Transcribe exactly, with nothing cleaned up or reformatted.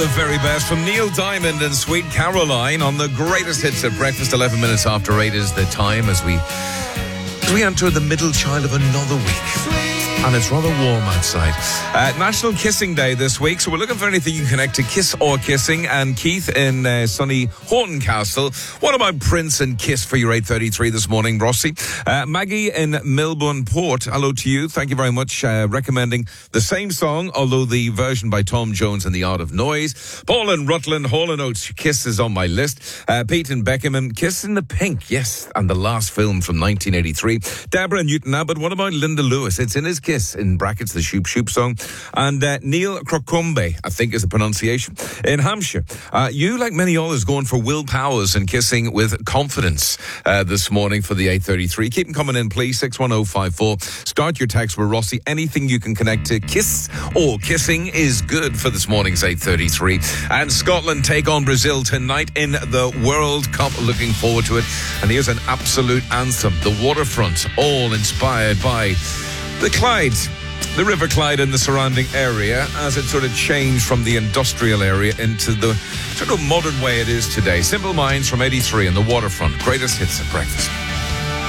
The very best from Neil Diamond and Sweet Caroline on the greatest hits at breakfast. eleven minutes after eight is the time as we as we enter the middle child of another week. And it's rather warm outside. Uh, National Kissing Day this week, so we're looking for anything you connect to kiss or kissing. And Keith in uh, sunny Horncastle, what about Prince and Kiss for your eight thirty-three this morning, Rossi? Uh, Maggie in Melbourne Port, hello to you. Thank you very much. Uh, recommending the same song, although the version by Tom Jones and the Art of Noise. Paul in Rutland, Hall and Oates, Kiss is on my list. Uh, Pete in Beckham, Kiss in the Pink, yes, and the last film from nineteen eighty-three. Deborah in Newton Abbott, what about Linda Lewis? It's in his Kiss. In brackets, the Shoop Shoop song. And uh, Neil Crocombe, I think is the pronunciation, in Hampshire. Uh, you, like many others, going for Will Powers and Kissing with Confidence uh, this morning for the eight thirty-three. Keep them coming in, please. six one oh five four. Start your text with Rossi. Anything you can connect to Kiss or kissing is good for this morning's eight thirty-three. And Scotland take on Brazil tonight in the World Cup. Looking forward to it. And here's an absolute anthem. The Waterfront, all inspired by the Clyde, the River Clyde and the surrounding area, as it sort of changed from the industrial area into the sort of modern way it is today. Simple Minds from eighty-three and the Waterfront. Greatest hits at breakfast.